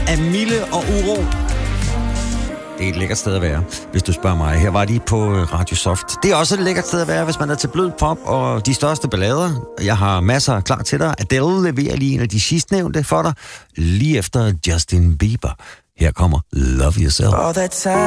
af Mille og Uro. Det er et lækkert sted at være, hvis du spørger mig. Her var de på Radio Soft. Det er også et lækkert sted at være, hvis man er til blød pop og de største ballader. Jeg har masser klar til dig. Adele leverer lige en af de sidstnævnte for dig, lige efter Justin Bieber. Her kommer Love Yourself.